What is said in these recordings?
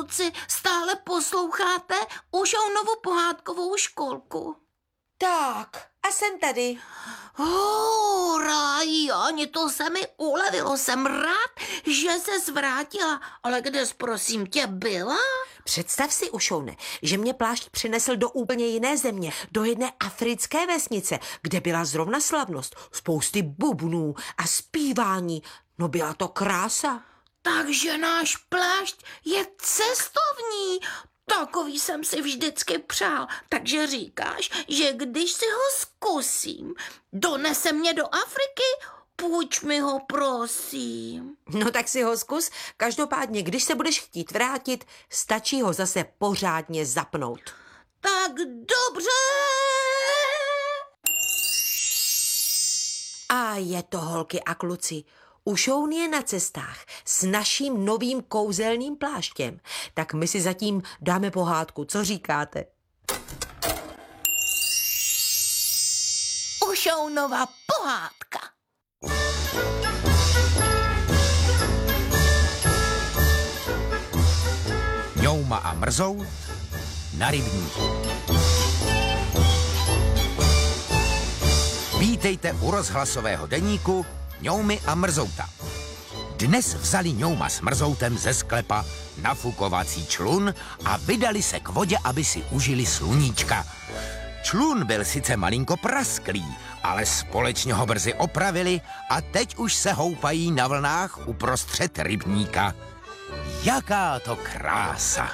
kluci, stále posloucháte Ušounovu pohádkovou školku? Tak, a jsem tady. Hurá, Jani, to se mi ulevilo. Jsem rád, že se zvrátila. Ale kde jsi, prosím tě, byla? Představ si, Ušoune, že mě plášť přinesl do úplně jiné země, do jedné africké vesnice, kde byla zrovna slavnost, spousty bubnů a zpívání. No byla to krása. Takže náš plášť je cestovní. Takový jsem si vždycky přál. Takže říkáš, že když si ho zkusím, donese mě do Afriky? Půjč mi ho, prosím. No tak si ho zkus. Každopádně, když se budeš chtít vrátit, stačí ho zase pořádně zapnout. Tak dobře. A je to, holky a kluci. Ušoun je na cestách s naším novým kouzelným pláštěm. Tak my si zatím dáme pohádku. Co říkáte? Ušounova pohádka. Ňouma a Mrzout na rybníku. Vítejte u rozhlasového deníku Ňoumy a Mrzouta. Dnes vzali Ňouma s Mrzoutem ze sklepa nafukovací člun a vydali se k vodě, aby si užili sluníčka. Člun byl sice malinko prasklý, ale společně ho brzy opravili a teď už se houpají na vlnách uprostřed rybníka. Jaká to krása!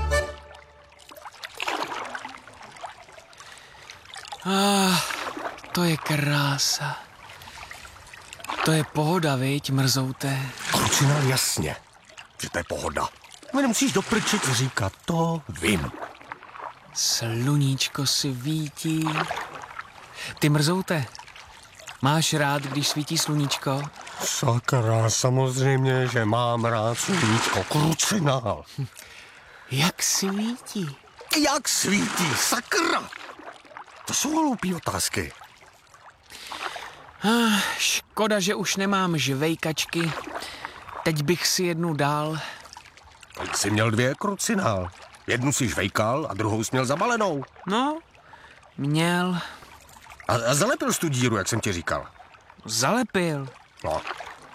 To je krása. To je pohoda, viď, Mrzouté? Krucinál, jasně, že to je pohoda. My nemusíš doprčit říkat, to vím. Sluníčko svítí. Ty, Mrzouté, máš rád, když svítí sluníčko? Sakra, samozřejmě, že mám rád sluníčko. Krucinál. Jak svítí? Jak svítí, sakra? To jsou hloupý otázky. Škoda, že už nemám žvejkačky. Teď bych si jednu dal. Teď jsi měl 2, Krucinál. Jednu si žvejkal a druhou jsi měl zabalenou. No, měl. A zalepil jsi tu díru, jak jsem ti říkal. Zalepil. No,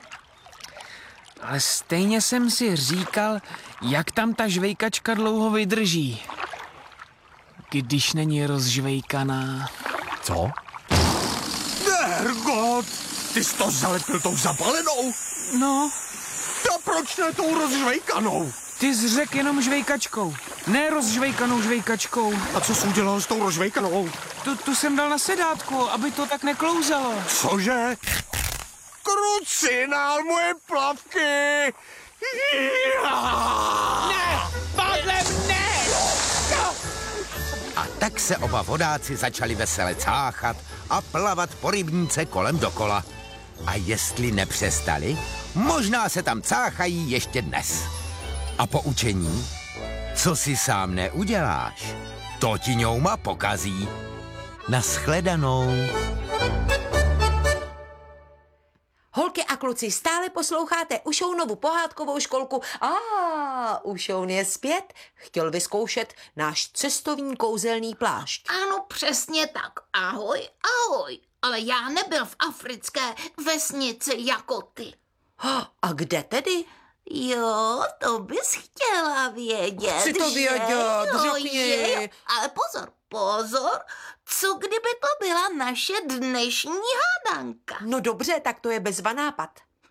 Ale stejně jsem si říkal, jak tam ta žvejkačka dlouho vydrží. Když není rozžvejkaná. co? Hergot, ty jsi to zalepil tou zabalenou? No, A proč ne tou rozžvejkanou? ty jsi řekl jenom žvejkačkou. Ne rozžvejkanou žvejkačkou. A co jsi udělal s tou rozžvejkanou? Tu jsem dal na sedátku, aby to tak neklouzalo. Cože? Krucinál, moje plavky! Ne, pádlem ne! A tak se oba vodáci začali vesele cáchat a plavat po rybníce kolem dokola. A jestli nepřestali, možná se tam cáchají ještě dnes. A poučení? Co si sám neuděláš, to ti Ňouma pokazí. Nashledanou. Holky a kluci, stále posloucháte Ušounovu pohádkovou školku. Ušoun je zpět. Chtěl vyzkoušet náš cestovní kouzelný plášť. Ano, přesně tak. Ahoj, ahoj. Ale já nebyl v africké vesnici jako ty. A kde tedy? Jo, to bys chtěla vědět. Chci to že? vědět, Jo, řekni. jo. Ale pozor, pozor. Co kdyby to byla naše dnešní hádanka? No dobře, tak to je bezva nápad.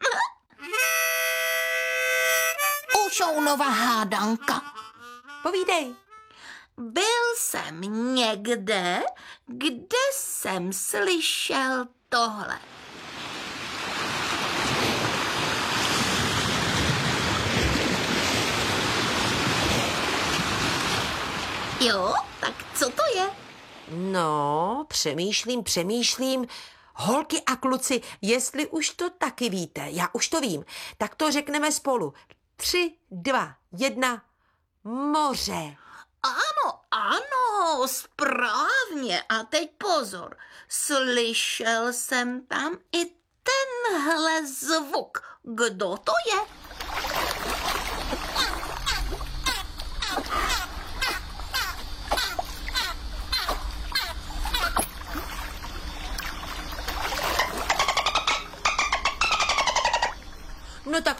Ušounova hádanka. Povídej. Byl jsem někde, kde jsem slyšel tohle. Jo, tak co to je? No, přemýšlím. Holky a kluci, jestli už to taky víte, já už to vím, tak to řekneme spolu. 3, 2, 1, moře. Ano, správně. A teď pozor. Slyšel jsem tam i tenhle zvuk. Kdo to je?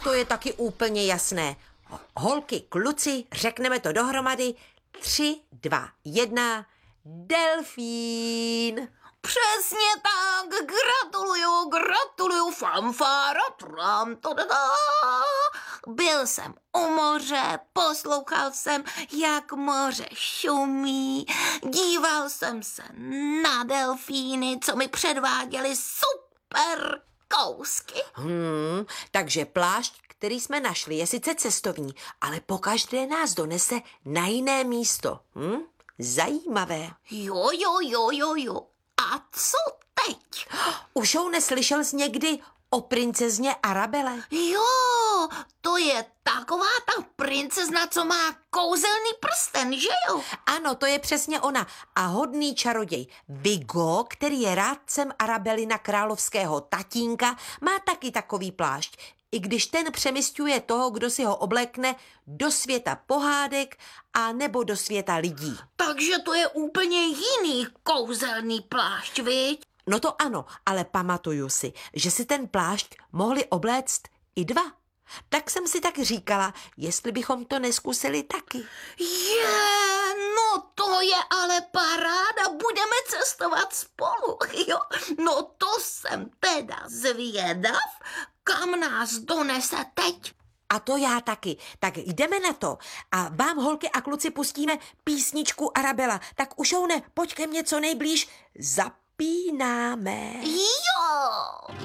to je taky úplně jasné. Holky, kluci, řekneme to dohromady. 3, 2, 1, delfín. Přesně tak, gratuluju, fanfára, tram, tadadá. Byl jsem u moře, poslouchal jsem, jak moře šumí, díval jsem se na delfíny, co mi předváděli super kousky. Takže plášť, který jsme našli, je sice cestovní, ale pokaždé nás donese na jiné místo. Zajímavé. Jo. A co teď? Už ho neslyšel jsi někdy o princezně Arabele? Jo, to je taková ta princezna, co má kouzelný prsten, že jo? Ano, to je přesně ona. A hodný čaroděj Vigo, který je rádcem Arabelina královského tatínka, má taky takový plášť. I když ten přemysťuje toho, kdo si ho oblékne, do světa pohádek a nebo do světa lidí. Takže to je úplně jiný kouzelný plášť, viď? No to ano, ale pamatuju si, že si ten plášť mohli obléct i 2. Tak jsem si tak říkala, jestli bychom to neskusili taky. No to je ale paráda, budeme cestovat spolu, jo? No to jsem teda zvědav, kam nás donese teď. A to já taky. Tak jdeme na to. A vám, holky a kluci, pustíme písničku Arabela. Tak Ušoune, pojď ke mně co nejblíž. Zapínáme. Jo!